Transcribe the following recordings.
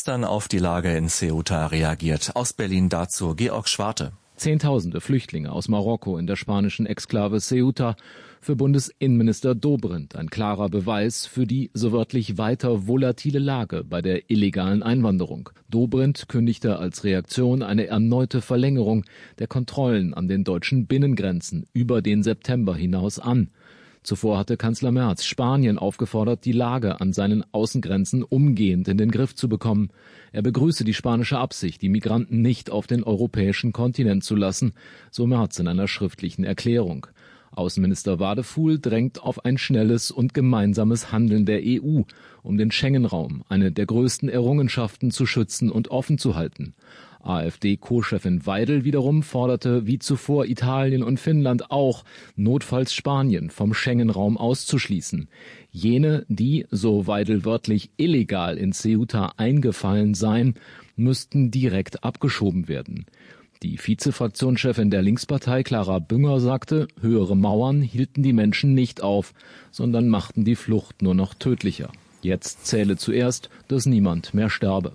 gestern auf die Lage in Ceuta reagiert. Aus Berlin dazu Georg Schwarte. Zehntausende Flüchtlinge aus Marokko in der spanischen Exklave Ceuta. Für Bundesinnenminister Dobrindt ein klarer Beweis für die so wörtlich weiter volatile Lage bei der illegalen Einwanderung. Dobrindt kündigte als Reaktion eine erneute Verlängerung der Kontrollen an den deutschen Binnengrenzen über den September hinaus an. Zuvor hatte Kanzler Merz Spanien aufgefordert, die Lage an seinen Außengrenzen umgehend in den Griff zu bekommen. Er begrüße die spanische Absicht, die Migranten nicht auf den europäischen Kontinent zu lassen, so Merz in einer schriftlichen Erklärung. Außenminister Wadefuhl drängt auf ein schnelles und gemeinsames Handeln der EU, um den Schengen-Raum, eine der größten Errungenschaften, zu schützen und offen zu halten. AfD-Co-Chefin Weidel wiederum forderte wie zuvor Italien und Finnland auch, notfalls Spanien vom Schengen-Raum auszuschließen. Jene, die, so Weidel wörtlich, illegal in Ceuta eingefallen seien, müssten direkt abgeschoben werden. Die Vizefraktionschefin der Linkspartei Clara Bünger sagte, höhere Mauern hielten die Menschen nicht auf, sondern machten die Flucht nur noch tödlicher. Jetzt zähle zuerst, dass niemand mehr sterbe.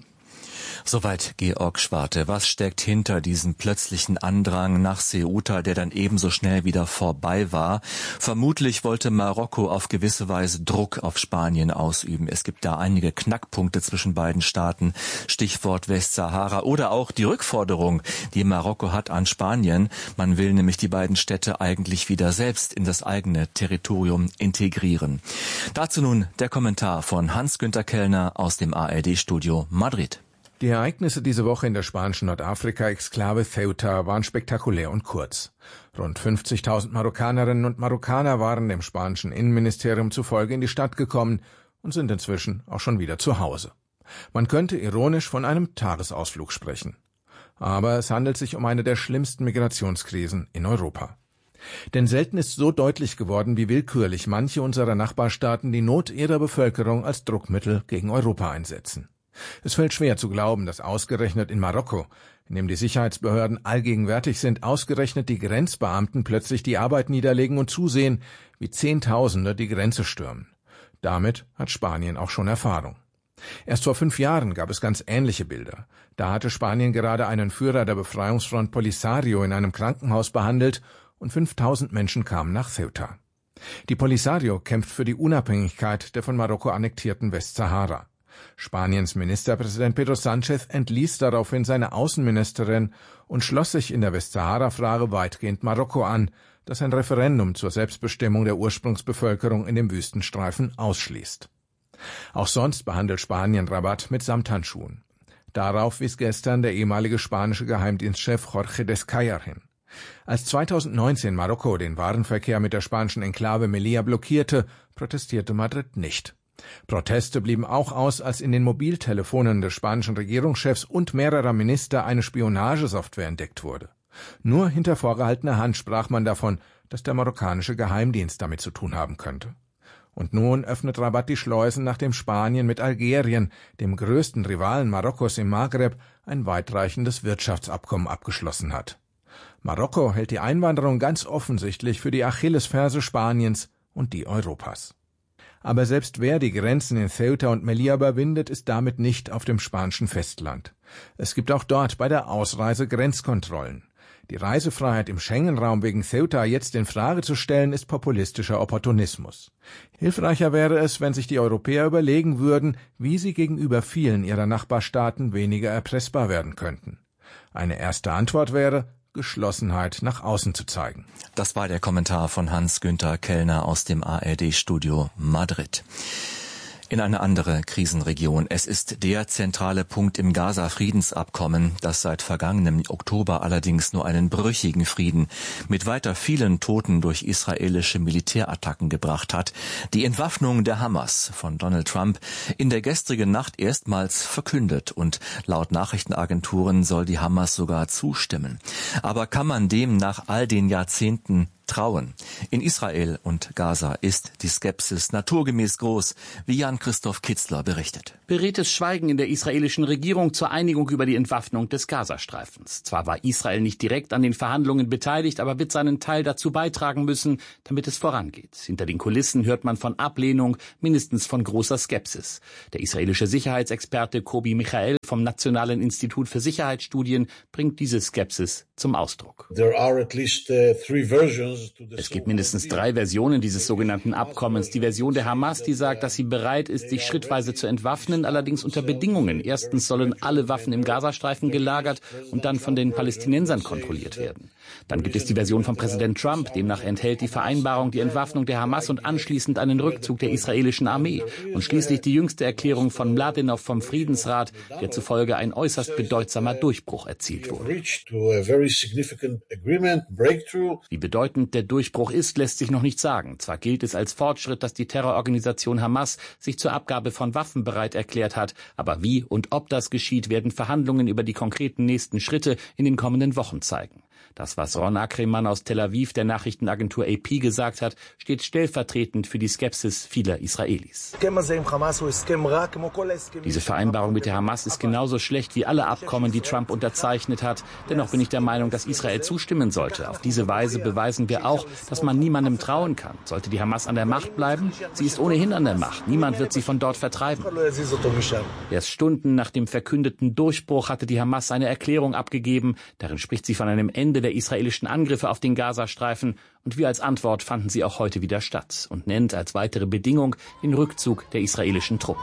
Soweit Georg Schwarte. Was steckt hinter diesem plötzlichen Andrang nach Ceuta, der dann ebenso schnell wieder vorbei war? Vermutlich wollte Marokko auf gewisse Weise Druck auf Spanien ausüben. Es gibt da einige Knackpunkte zwischen beiden Staaten. Stichwort Westsahara oder auch die Rückforderung, die Marokko hat an Spanien. Man will nämlich die beiden Städte eigentlich wieder selbst in das eigene Territorium integrieren. Dazu nun der Kommentar von Hans-Günter Kellner aus dem ARD-Studio Madrid. Die Ereignisse diese Woche in der spanischen Nordafrika-Exklave Ceuta waren spektakulär und kurz. Rund 50.000 Marokkanerinnen und Marokkaner waren dem spanischen Innenministerium zufolge in die Stadt gekommen und sind inzwischen auch schon wieder zu Hause. Man könnte ironisch von einem Tagesausflug sprechen. Aber es handelt sich um eine der schlimmsten Migrationskrisen in Europa. Denn selten ist so deutlich geworden, wie willkürlich manche unserer Nachbarstaaten die Not ihrer Bevölkerung als Druckmittel gegen Europa einsetzen. Es fällt schwer zu glauben, dass ausgerechnet in Marokko, in dem die Sicherheitsbehörden allgegenwärtig sind, ausgerechnet die Grenzbeamten plötzlich die Arbeit niederlegen und zusehen, wie Zehntausende die Grenze stürmen. Damit hat Spanien auch schon Erfahrung. Erst vor 5 Jahren gab es ganz ähnliche Bilder. Da hatte Spanien gerade einen Führer der Befreiungsfront Polisario in einem Krankenhaus behandelt und 5.000 Menschen kamen nach Ceuta. Die Polisario kämpft für die Unabhängigkeit der von Marokko annektierten Westsahara. Spaniens Ministerpräsident Pedro Sánchez entließ daraufhin seine Außenministerin und schloss sich in der Westsahara-Frage weitgehend Marokko an, das ein Referendum zur Selbstbestimmung der Ursprungsbevölkerung in dem Wüstenstreifen ausschließt. Auch sonst behandelt Spanien Rabat mit Samthandschuhen. Darauf wies gestern der ehemalige spanische Geheimdienstchef Jorge Descayar hin. Als 2019 Marokko den Warenverkehr mit der spanischen Enklave Melilla blockierte, protestierte Madrid nicht. Proteste blieben auch aus, als in den Mobiltelefonen des spanischen Regierungschefs und mehrerer Minister eine Spionagesoftware entdeckt wurde. Nur hinter vorgehaltener Hand sprach man davon, dass der marokkanische Geheimdienst damit zu tun haben könnte. Und nun öffnet Rabat die Schleusen, nachdem Spanien mit Algerien, dem größten Rivalen Marokkos im Maghreb, ein weitreichendes Wirtschaftsabkommen abgeschlossen hat. Marokko hält die Einwanderung ganz offensichtlich für die Achillesferse Spaniens und die Europas. Aber selbst wer die Grenzen in Ceuta und Melilla überwindet, ist damit nicht auf dem spanischen Festland. Es gibt auch dort bei der Ausreise Grenzkontrollen. Die Reisefreiheit im Schengen-Raum wegen Ceuta jetzt in Frage zu stellen, ist populistischer Opportunismus. Hilfreicher wäre es, wenn sich die Europäer überlegen würden, wie sie gegenüber vielen ihrer Nachbarstaaten weniger erpressbar werden könnten. Eine erste Antwort wäre, Geschlossenheit nach außen zu zeigen. Das war der Kommentar von Hans-Günter Kellner aus dem ARD-Studio Madrid. In eine andere Krisenregion. Es ist der zentrale Punkt im Gaza-Friedensabkommen, das seit vergangenem Oktober allerdings nur einen brüchigen Frieden mit weiter vielen Toten durch israelische Militärattacken gebracht hat. Die Entwaffnung der Hamas von Donald Trump in der gestrigen Nacht erstmals verkündet und laut Nachrichtenagenturen soll die Hamas sogar zustimmen. Aber kann man dem nach all den Jahrzehnten trauen? In Israel und Gaza ist die Skepsis naturgemäß groß, wie Jan-Christoph Kitzler berichtet. Beredtes Schweigen in der israelischen Regierung zur Einigung über die Entwaffnung des Gazastreifens. Zwar war Israel nicht direkt an den Verhandlungen beteiligt, aber wird seinen Teil dazu beitragen müssen, damit es vorangeht. Hinter den Kulissen hört man von Ablehnung, mindestens von großer Skepsis. Der israelische Sicherheitsexperte Kobi Michael vom Nationalen Institut für Sicherheitsstudien bringt diese Skepsis zum Ausdruck. Es gibt mindestens 3 Versionen dieses sogenannten Abkommens. Die Version der Hamas, die sagt, dass sie bereit ist, sich schrittweise zu entwaffnen, allerdings unter Bedingungen. Erstens sollen alle Waffen im Gazastreifen gelagert und dann von den Palästinensern kontrolliert werden. Dann gibt es die Version von Präsident Trump. Demnach enthält die Vereinbarung die Entwaffnung der Hamas und anschließend einen Rückzug der israelischen Armee. Und schließlich die jüngste Erklärung von Mladenov vom Friedensrat, der zufolge ein äußerst bedeutsamer Durchbruch erzielt wurde. Wie bedeutend der Durchbruch ist, lässt sich noch nicht sagen. Zwar gilt es als Fortschritt, dass die Terrororganisation Hamas sich zur Abgabe von Waffen bereit erklärt hat, aber wie und ob das geschieht, werden Verhandlungen über die konkreten nächsten Schritte in den kommenden Wochen zeigen. Das, was Ron Ackermann aus Tel Aviv der Nachrichtenagentur AP gesagt hat, steht stellvertretend für die Skepsis vieler Israelis. Diese Vereinbarung mit der Hamas ist genauso schlecht wie alle Abkommen, die Trump unterzeichnet hat. Dennoch bin ich der Meinung, dass Israel zustimmen sollte. Auf diese Weise beweisen wir auch, dass man niemandem trauen kann. Sollte die Hamas an der Macht bleiben? Sie ist ohnehin an der Macht. Niemand wird sie von dort vertreiben. Erst Stunden nach dem verkündeten Durchbruch hatte die Hamas eine Erklärung abgegeben. Darin spricht sie von einem Ende der israelischen Angriffe auf den Gazastreifen und wie als Antwort fanden sie auch heute wieder statt und nennt als weitere Bedingung den Rückzug der israelischen Truppen.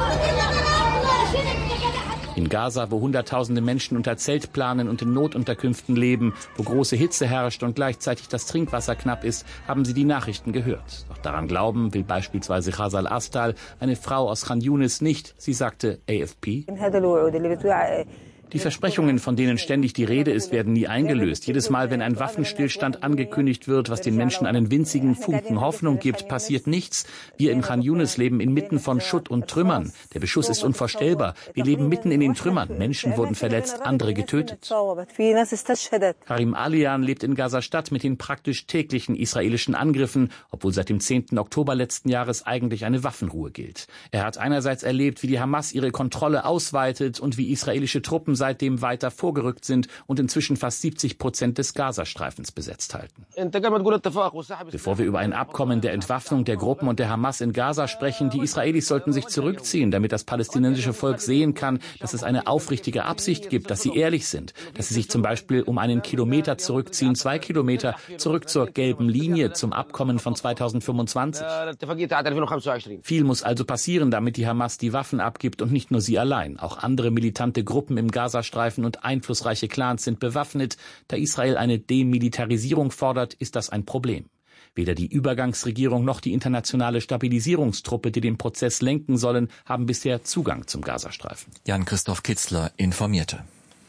In Gaza, wo Hunderttausende Menschen unter Zeltplanen und in Notunterkünften leben, wo große Hitze herrscht und gleichzeitig das Trinkwasser knapp ist, haben sie die Nachrichten gehört. Doch daran glauben will beispielsweise Khazal Astal, eine Frau aus Khan Yunis, nicht. Sie sagte AFP: Die Versprechungen, von denen ständig die Rede ist, werden nie eingelöst. Jedes Mal, wenn ein Waffenstillstand angekündigt wird, was den Menschen einen winzigen Funken Hoffnung gibt, passiert nichts. Wir in Khan Yunis leben inmitten von Schutt und Trümmern. Der Beschuss ist unvorstellbar. Wir leben mitten in den Trümmern. Menschen wurden verletzt, andere getötet. Karim Alian lebt in Gaza-Stadt mit den praktisch täglichen israelischen Angriffen, obwohl seit dem 10. Oktober letzten Jahres eigentlich eine Waffenruhe gilt. Er hat einerseits erlebt, wie die Hamas ihre Kontrolle ausweitet und wie israelische Truppen seitdem weiter vorgerückt sind und inzwischen fast 70% des Gazastreifens besetzt halten. Bevor wir über ein Abkommen der Entwaffnung der Gruppen und der Hamas in Gaza sprechen, die Israelis sollten sich zurückziehen, damit das palästinensische Volk sehen kann, dass es eine aufrichtige Absicht gibt, dass sie ehrlich sind, dass sie sich zum Beispiel um einen Kilometer zurückziehen, 2 Kilometer zurück zur gelben Linie, zum Abkommen von 2025. Viel muss also passieren, damit die Hamas die Waffen abgibt und nicht nur sie allein. Auch andere militante Gruppen im Gazastreifen und einflussreiche Clans sind bewaffnet. Da Israel eine Demilitarisierung fordert, ist das ein Problem. Weder die Übergangsregierung noch die internationale Stabilisierungstruppe, die den Prozess lenken sollen, haben bisher Zugang zum Gazastreifen. Jan-Christoph Kitzler informierte.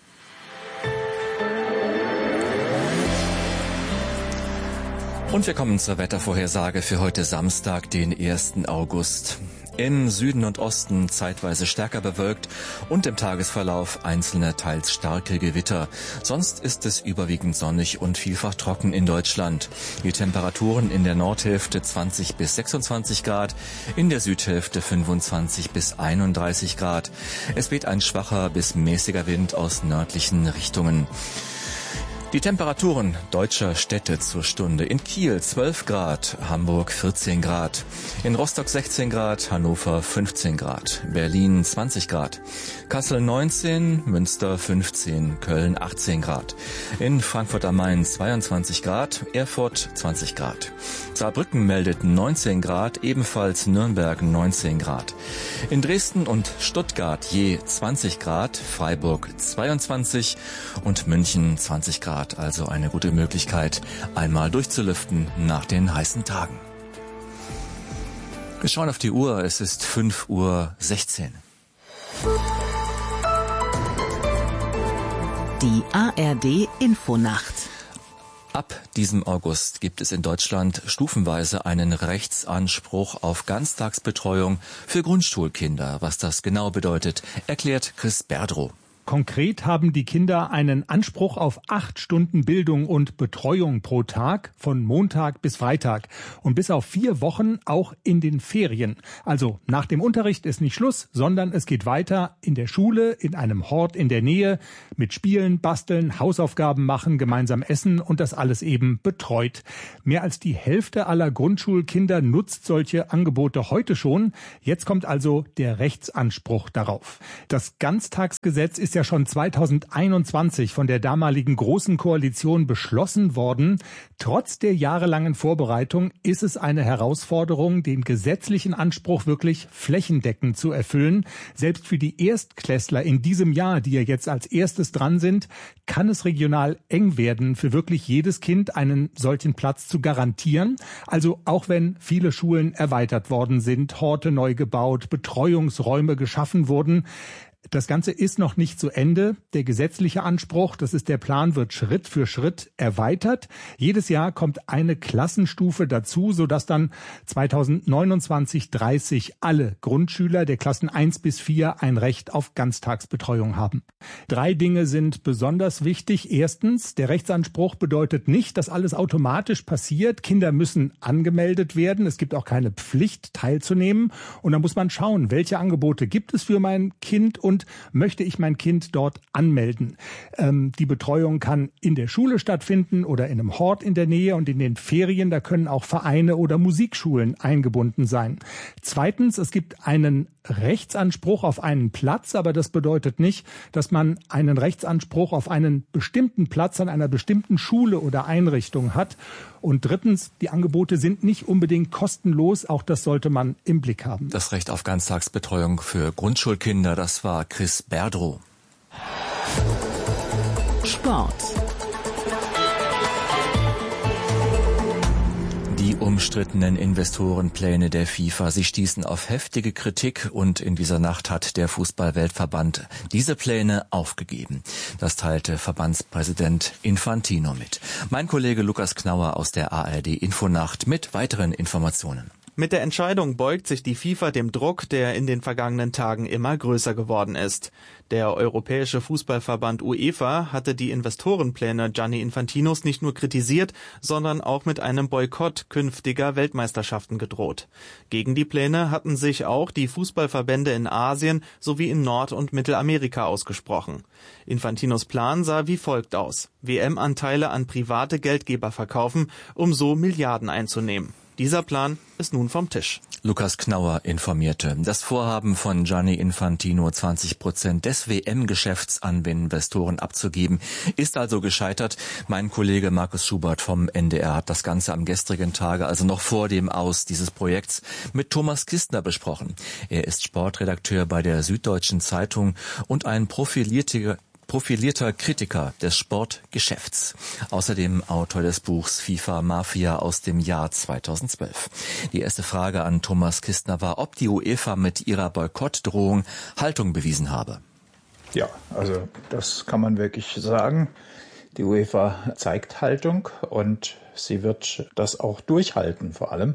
Und wir kommen zur Wettervorhersage für heute Samstag, den 1. August. Im Süden und Osten zeitweise stärker bewölkt und im Tagesverlauf einzelne teils starke Gewitter. Sonst ist es überwiegend sonnig und vielfach trocken in Deutschland. Die Temperaturen in der Nordhälfte 20 bis 26 Grad, in der Südhälfte 25 bis 31 Grad. Es weht ein schwacher bis mäßiger Wind aus nördlichen Richtungen. Die Temperaturen deutscher Städte zur Stunde: in Kiel 12 Grad, Hamburg 14 Grad, in Rostock 16 Grad, Hannover 15 Grad, Berlin 20 Grad, Kassel 19, Münster 15, Köln 18 Grad, in Frankfurt am Main 22 Grad, Erfurt 20 Grad. Saarbrücken meldet 19 Grad, ebenfalls Nürnberg 19 Grad. In Dresden und Stuttgart je 20 Grad, Freiburg 22 und München 20 Grad. Also eine gute Möglichkeit, einmal durchzulüften nach den heißen Tagen. Wir schauen auf die Uhr, es ist 5:16 Uhr. Die ARD Infonacht. Ab diesem August gibt es in Deutschland stufenweise einen Rechtsanspruch auf Ganztagsbetreuung für Grundschulkinder. Was das genau bedeutet, erklärt Chris Berdrow. Konkret haben die Kinder einen Anspruch auf 8 Stunden Bildung und Betreuung pro Tag, von Montag bis Freitag. Und bis auf 4 Wochen auch in den Ferien. Also nach dem Unterricht ist nicht Schluss, sondern es geht weiter in der Schule, in einem Hort in der Nähe, mit Spielen, Basteln, Hausaufgaben machen, gemeinsam essen und das alles eben betreut. Mehr als die Hälfte aller Grundschulkinder nutzt solche Angebote heute schon. Jetzt kommt also der Rechtsanspruch darauf. Das Ganztagsgesetz ist ja schon 2021 von der damaligen Großen Koalition beschlossen worden. Trotz der jahrelangen Vorbereitung ist es eine Herausforderung, den gesetzlichen Anspruch wirklich flächendeckend zu erfüllen. Selbst für die Erstklässler in diesem Jahr, die ja jetzt als erstes dran sind, kann es regional eng werden, für wirklich jedes Kind einen solchen Platz zu garantieren. Also auch wenn viele Schulen erweitert worden sind, Horte neu gebaut, Betreuungsräume geschaffen wurden. Das Ganze ist noch nicht zu Ende. Der gesetzliche Anspruch, das ist der Plan, wird Schritt für Schritt erweitert. Jedes Jahr kommt eine Klassenstufe dazu, sodass dann 2029/30 alle Grundschüler der Klassen 1 bis 4 ein Recht auf Ganztagsbetreuung haben. 3 Dinge sind besonders wichtig. Erstens, der Rechtsanspruch bedeutet nicht, dass alles automatisch passiert. Kinder müssen angemeldet werden. Es gibt auch keine Pflicht, teilzunehmen. Und da muss man schauen, welche Angebote gibt es für mein Kind und möchte ich mein Kind dort anmelden. Die Betreuung kann in der Schule stattfinden oder in einem Hort in der Nähe, und in den Ferien, da können auch Vereine oder Musikschulen eingebunden sein. Zweitens, es gibt einen Rechtsanspruch auf einen Platz, aber das bedeutet nicht, dass man einen Rechtsanspruch auf einen bestimmten Platz an einer bestimmten Schule oder Einrichtung hat. Und drittens, die Angebote sind nicht unbedingt kostenlos, auch das sollte man im Blick haben. Das Recht auf Ganztagsbetreuung für Grundschulkinder, das war Chris Berdrow. Sport. Die umstrittenen Investorenpläne der FIFA, sie stießen auf heftige Kritik, und in dieser Nacht hat der Fußball-Weltverband diese Pläne aufgegeben. Das teilte Verbandspräsident Infantino mit. Mein Kollege Lukas Knauer aus der ARD Infonacht mit weiteren Informationen. Mit der Entscheidung beugt sich die FIFA dem Druck, der in den vergangenen Tagen immer größer geworden ist. Der Europäische Fußballverband UEFA hatte die Investorenpläne Gianni Infantinos nicht nur kritisiert, sondern auch mit einem Boykott künftiger Weltmeisterschaften gedroht. Gegen die Pläne hatten sich auch die Fußballverbände in Asien sowie in Nord- und Mittelamerika ausgesprochen. Infantinos Plan sah wie folgt aus: WM-Anteile an private Geldgeber verkaufen, um so Milliarden einzunehmen. Dieser Plan ist nun vom Tisch. Lukas Knauer informierte. Das Vorhaben von Gianni Infantino, 20% des WM-Geschäfts an Investoren abzugeben, ist also gescheitert. Mein Kollege Markus Schubert vom NDR hat das Ganze am gestrigen Tage, also noch vor dem Aus dieses Projekts, mit Thomas Kistner besprochen. Er ist Sportredakteur bei der Süddeutschen Zeitung und ein profilierter Kritiker des Sportgeschäfts. Außerdem Autor des Buchs FIFA Mafia aus dem Jahr 2012. Die erste Frage an Thomas Kistner war, ob die UEFA mit ihrer Boykottdrohung Haltung bewiesen habe. Ja, also das kann man wirklich sagen. Die UEFA zeigt Haltung und sie wird das auch durchhalten vor allem.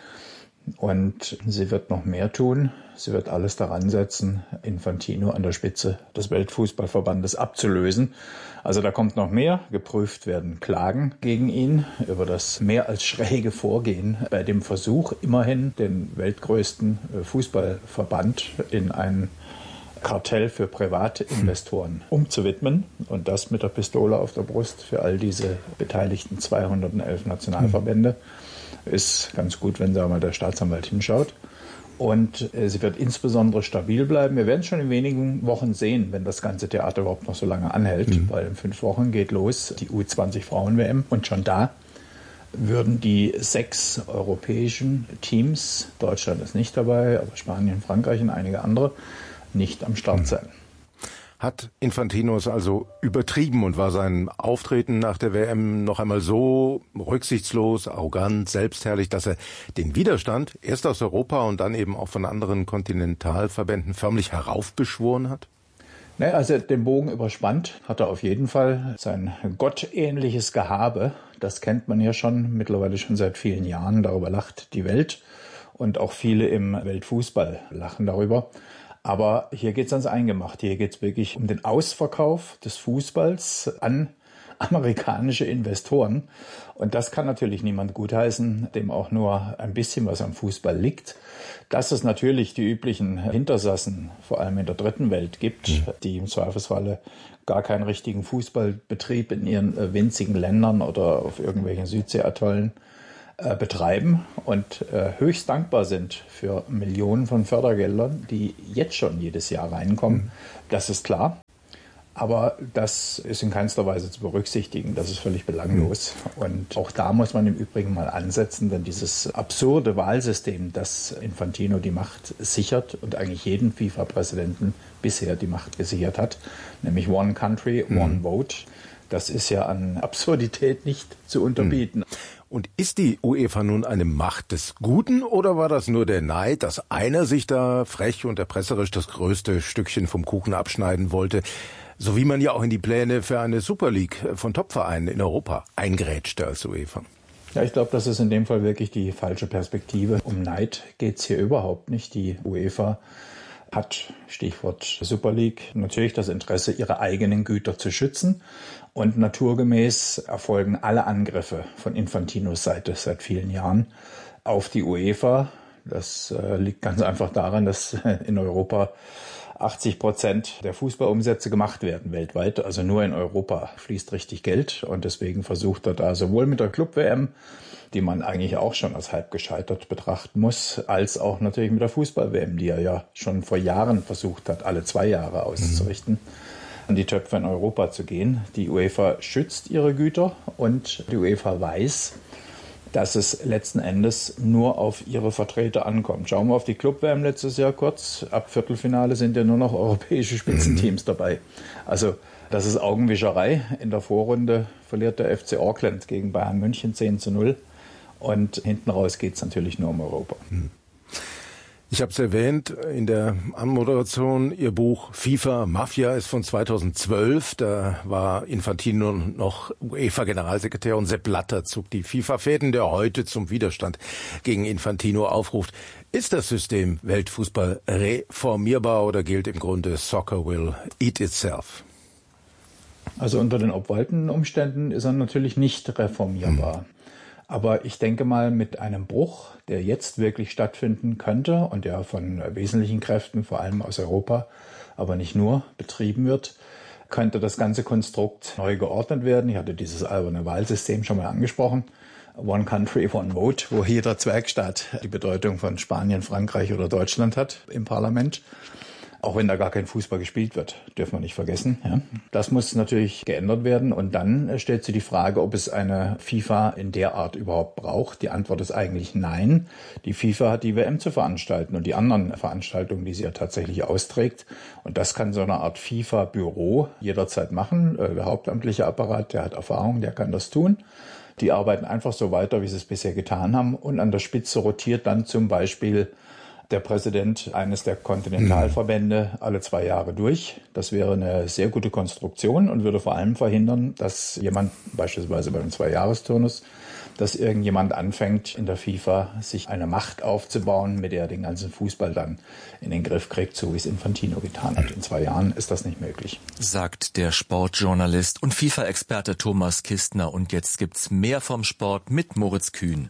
Und sie wird noch mehr tun. Sie wird alles daran setzen, Infantino an der Spitze des Weltfußballverbandes abzulösen. Also da kommt noch mehr. Geprüft werden Klagen gegen ihn über das mehr als schräge Vorgehen bei dem Versuch, immerhin den weltgrößten Fußballverband in ein Kartell für private Investoren umzuwidmen, und das mit der Pistole auf der Brust für all diese beteiligten 211 Nationalverbände. Ist ganz gut, wenn da mal der Staatsanwalt hinschaut. Und sie wird insbesondere stabil bleiben. Wir werden es schon in wenigen Wochen sehen, wenn das ganze Theater überhaupt noch so lange anhält. Weil in 5 Wochen geht los die U20 Frauen-WM. Und schon da würden die 6 europäischen Teams, Deutschland ist nicht dabei, aber Spanien, Frankreich und einige andere, nicht am Start sein. Hat Infantino es also übertrieben und war sein Auftreten nach der WM noch einmal so rücksichtslos, arrogant, selbstherrlich, dass er den Widerstand erst aus Europa und dann eben auch von anderen Kontinentalverbänden förmlich heraufbeschworen hat? Ne, als er den Bogen überspannt, hat er auf jeden Fall sein gottähnliches Gehabe. Das kennt man ja schon, mittlerweile schon seit vielen Jahren. Darüber lacht die Welt und auch viele im Weltfußball lachen darüber. Aber hier geht es ans Eingemachte. Hier geht es wirklich um den Ausverkauf des Fußballs an amerikanische Investoren. Und das kann natürlich niemand gutheißen, dem auch nur ein bisschen was am Fußball liegt. Dass es natürlich die üblichen Hintersassen, vor allem in der dritten Welt, gibt, die im Zweifelsfalle gar keinen richtigen Fußballbetrieb in ihren winzigen Ländern oder auf irgendwelchen Südseeatollen betreiben und höchst dankbar sind für Millionen von Fördergeldern, die jetzt schon jedes Jahr reinkommen. Das ist klar. Aber das ist in keinster Weise zu berücksichtigen. Das ist völlig belanglos. Und auch da muss man im Übrigen mal ansetzen, denn dieses absurde Wahlsystem, das Infantino die Macht sichert und eigentlich jeden FIFA-Präsidenten bisher die Macht gesichert hat, nämlich One Country, One Vote, das ist ja an Absurdität nicht zu unterbieten. Und ist die UEFA nun eine Macht des Guten oder war das nur der Neid, dass einer sich da frech und erpresserisch das größte Stückchen vom Kuchen abschneiden wollte? So wie man ja auch in die Pläne für eine Super League von Topvereinen in Europa eingrätschte als UEFA. Ja, ich glaube, das ist in dem Fall wirklich die falsche Perspektive. Um Neid geht's hier überhaupt nicht. Die UEFA hat, Stichwort Super League, natürlich das Interesse, ihre eigenen Güter zu schützen. Und naturgemäß erfolgen alle Angriffe von Infantinos Seite seit vielen Jahren auf die UEFA. Das liegt ganz einfach daran, dass in Europa 80% der Fußballumsätze gemacht werden weltweit. Also nur in Europa fließt richtig Geld. Und deswegen versucht er da sowohl mit der Club-WM, die man eigentlich auch schon als halb gescheitert betrachten muss, als auch natürlich mit der Fußball-WM, die er ja schon vor Jahren versucht hat, alle 2 Jahre auszurichten, an die Töpfe in Europa zu gehen. Die UEFA schützt ihre Güter und die UEFA weiß, dass es letzten Endes nur auf ihre Vertreter ankommt. Schauen wir auf die Club-WM letztes Jahr kurz. Ab Viertelfinale sind ja nur noch europäische Spitzenteams dabei. Also das ist Augenwischerei. In der Vorrunde verliert der FC Auckland gegen Bayern München 10:0. Und hinten raus geht es natürlich nur um Europa. Ich habe es erwähnt in der Anmoderation, Ihr Buch FIFA Mafia ist von 2012. Da war Infantino noch UEFA-Generalsekretär und Sepp Blatter zog die FIFA-Fäden, der heute zum Widerstand gegen Infantino aufruft. Ist das System Weltfußball reformierbar oder gilt im Grunde Soccer will eat itself? Also unter den obwaltenden Umständen ist er natürlich nicht reformierbar. Aber ich denke mal, mit einem Bruch, der jetzt wirklich stattfinden könnte und der von wesentlichen Kräften, vor allem aus Europa, aber nicht nur, betrieben wird, könnte das ganze Konstrukt neu geordnet werden. Ich hatte dieses alberne Wahlsystem schon mal angesprochen. One Country, One Vote, wo jeder Zwergstaat die Bedeutung von Spanien, Frankreich oder Deutschland hat im Parlament. Auch wenn da gar kein Fußball gespielt wird, dürfen wir nicht vergessen. Ja. Das muss natürlich geändert werden. Und dann stellt sich die Frage, ob es eine FIFA in der Art überhaupt braucht. Die Antwort ist eigentlich nein. Die FIFA hat die WM zu veranstalten und die anderen Veranstaltungen, die sie ja tatsächlich austrägt. Und das kann so eine Art FIFA-Büro jederzeit machen. Der hauptamtliche Apparat, der hat Erfahrung, der kann das tun. Die arbeiten einfach so weiter, wie sie es bisher getan haben. Und an der Spitze rotiert dann zum Beispiel der Präsident eines der Kontinentalverbände alle 2 Jahre durch. Das wäre eine sehr gute Konstruktion und würde vor allem verhindern, dass jemand, beispielsweise beim 2-Jahresturnus, dass irgendjemand anfängt, in der FIFA sich eine Macht aufzubauen, mit der er den ganzen Fußball dann in den Griff kriegt, so wie es Infantino getan hat. In 2 Jahren ist das nicht möglich. Sagt der Sportjournalist und FIFA-Experte Thomas Kistner. Und jetzt gibt's mehr vom Sport mit Moritz Kühn.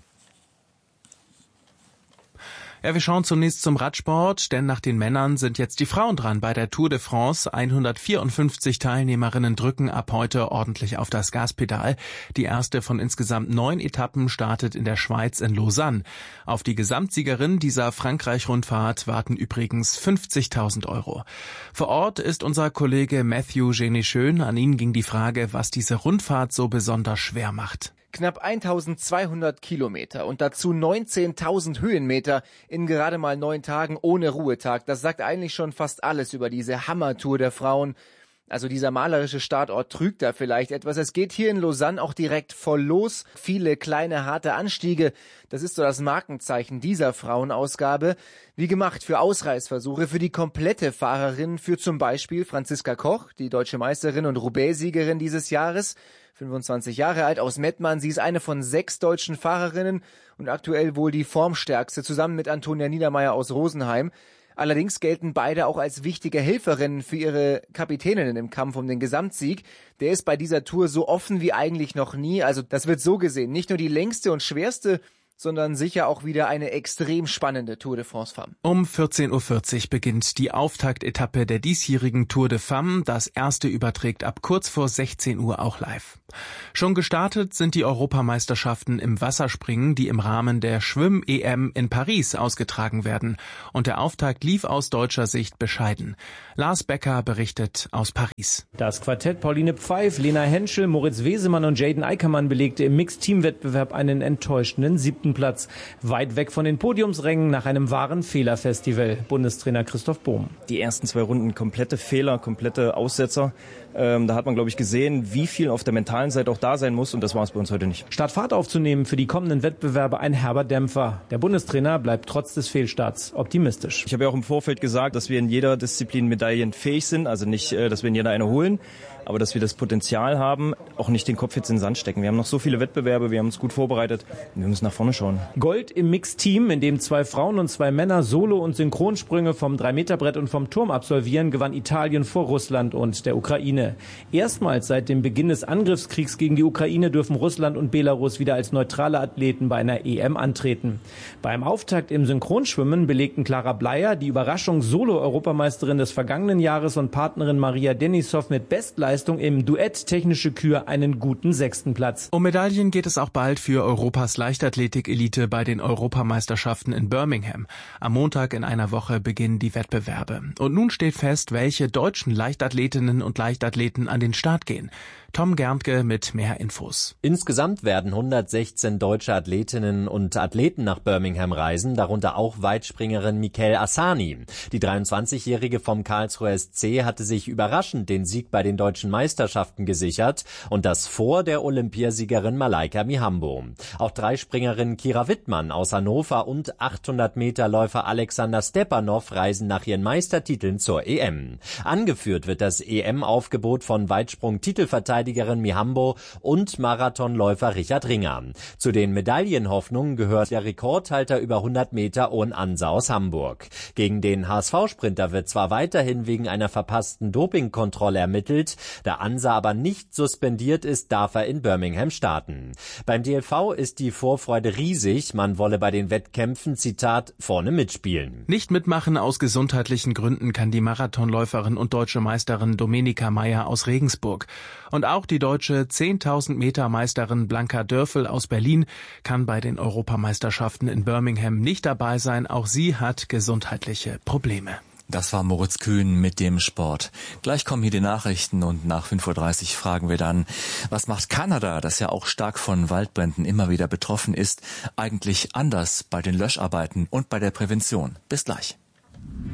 Ja, wir schauen zunächst zum Radsport, denn nach den Männern sind jetzt die Frauen dran bei der Tour de France. 154 Teilnehmerinnen drücken ab heute ordentlich auf das Gaspedal. Die erste von insgesamt 9 Etappen startet in der Schweiz in Lausanne. Auf die Gesamtsiegerin dieser Frankreich-Rundfahrt warten übrigens 50.000 €. Vor Ort ist unser Kollege Matthew Genischön. An ihn ging die Frage, was diese Rundfahrt so besonders schwer macht. Knapp 1200 Kilometer und dazu 19.000 Höhenmeter in gerade mal 9 Tagen ohne Ruhetag. Das sagt eigentlich schon fast alles über diese Hammertour der Frauen. Also dieser malerische Startort trügt da vielleicht etwas. Es geht hier in Lausanne auch direkt voll los. Viele kleine, harte Anstiege. Das ist so das Markenzeichen dieser Frauenausgabe. Wie gemacht für Ausreißversuche, für die komplette Fahrerin, für zum Beispiel Franziska Koch, die deutsche Meisterin und Roubaix-Siegerin dieses Jahres. 25 Jahre alt, aus Mettmann. Sie ist eine von 6 deutschen Fahrerinnen und aktuell wohl die formstärkste, zusammen mit Antonia Niedermeyer aus Rosenheim. Allerdings gelten beide auch als wichtige Helferinnen für ihre Kapitäninnen im Kampf um den Gesamtsieg. Der ist bei dieser Tour so offen wie eigentlich noch nie. Also das wird so gesehen nicht nur die längste und schwerste, sondern sicher auch wieder eine extrem spannende Tour de France Femme. Um 14.40 Uhr beginnt die Auftaktetappe der diesjährigen Tour de Femme. Das erste überträgt ab kurz vor 16 Uhr auch live. Schon gestartet sind die Europameisterschaften im Wasserspringen, die im Rahmen der Schwimm-EM in Paris ausgetragen werden. Und der Auftakt lief aus deutscher Sicht bescheiden. Lars Becker berichtet aus Paris. Das Quartett Pauline Pfeif, Lena Henschel, Moritz Wesemann und Jaden Eickermann belegte im Mixed-Team-Wettbewerb einen enttäuschenden 7. Platz. Weit weg von den Podiumsrängen nach einem wahren Fehlerfestival. Bundestrainer Christoph Bohm. Die ersten 2 Runden komplette Fehler, komplette Aussetzer. Da hat man, glaube ich, gesehen, wie viel auf der mentalen Seite auch da sein muss, und das war es bei uns heute nicht. Statt Fahrt aufzunehmen für die kommenden Wettbewerbe ein herber Dämpfer. Der Bundestrainer bleibt trotz des Fehlstarts optimistisch. Ich habe ja auch im Vorfeld gesagt, dass wir in jeder Disziplin medaillenfähig sind, also nicht, dass wir in jeder eine holen, aber dass wir das Potenzial haben, auch nicht den Kopf jetzt in den Sand stecken. Wir haben noch so viele Wettbewerbe, wir haben uns gut vorbereitet und wir müssen nach vorne schauen. Gold im Mixteam, in dem 2 Frauen und 2 Männer Solo- und Synchronsprünge vom 3-Meter-Brett und vom Turm absolvieren, gewann Italien vor Russland und der Ukraine. Erstmals seit dem Beginn des Angriffskriegs gegen die Ukraine dürfen Russland und Belarus wieder als neutrale Athleten bei einer EM antreten. Beim Auftakt im Synchronschwimmen belegten Clara Bleier, die Überraschungs-Solo-Europameisterin des vergangenen Jahres, und Partnerin Maria Denisov mit Bestleistung im Duett Technische Kür einen guten 6. Platz. Um Medaillen geht es auch bald für Europas Leichtathletik-Elite bei den Europameisterschaften in Birmingham. Am Montag in einer Woche beginnen die Wettbewerbe. Und nun steht fest, welche deutschen Leichtathletinnen und Leichtathleten an den Start gehen. Tom Gerntke mit mehr Infos. Insgesamt werden 116 deutsche Athletinnen und Athleten nach Birmingham reisen, darunter auch Weitspringerin Mikel Asani. Die 23-Jährige vom Karlsruher SC hatte sich überraschend den Sieg bei den deutschen Meisterschaften gesichert, und das vor der Olympiasiegerin Malaika Mihambo. Auch Dreispringerin Kira Wittmann aus Hannover und 800-Meter-Läufer Alexander Stepanov reisen nach ihren Meistertiteln zur EM. Angeführt wird das EM-Aufgebot von Weitsprung-Titelverteidigerin Mihambo und Marathonläufer Richard Ringer. Zu den Medaillenhoffnungen gehört der Rekordhalter über 100 Meter Owen Ansa aus Hamburg. Gegen den HSV-Sprinter wird zwar weiterhin wegen einer verpassten Dopingkontrolle ermittelt, da Ansa aber nicht suspendiert ist, darf er in Birmingham starten. Beim DLV ist die Vorfreude riesig, man wolle bei den Wettkämpfen, Zitat, vorne mitspielen. Nicht mitmachen aus gesundheitlichen Gründen kann die Marathonläuferin und deutsche Meisterin Domenica Meyer aus Regensburg. Und auch die deutsche 10.000 Meter Meisterin Blanka Dörfel aus Berlin kann bei den Europameisterschaften in Birmingham nicht dabei sein. Auch sie hat gesundheitliche Probleme. Das war Moritz Kühn mit dem Sport. Gleich kommen hier die Nachrichten und nach 5.30 Uhr fragen wir dann, was macht Kanada, das ja auch stark von Waldbränden immer wieder betroffen ist, eigentlich anders bei den Löscharbeiten und bei der Prävention? Bis gleich.